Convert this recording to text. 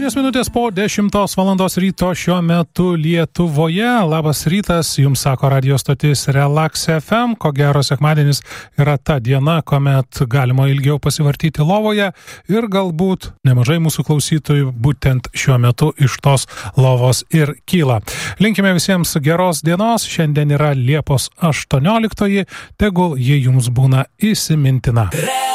7:07 po 10 valandos ryto šiuo metu Lietuvoje. Labas rytas, jums sako radio stotis Relax FM. Ko gero sekmadienis yra ta diena, kuomet galima ilgiau pasivartyti lovoje ir galbūt nemažai mūsų klausytojų būtent šiuo metu iš tos lovos ir kyla. Linkime visiems geros dienos. Šiandien yra Liepos 18, tegul ji jums būna įsimintina.